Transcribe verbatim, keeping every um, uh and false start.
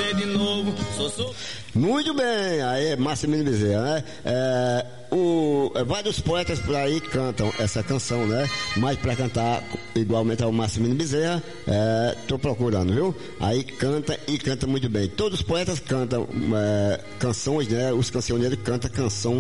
você de novo. Sou, sou... Muito bem, aí é Marcelino Bezerra, né? É, o, é, vários poetas por aí cantam essa canção, né? Mas pra cantar igualmente ao Marcelino Bezerra, é, tô procurando, viu? Aí canta e canta muito bem. Todos os poetas cantam é, canções, né? Os cancioneiros cantam canção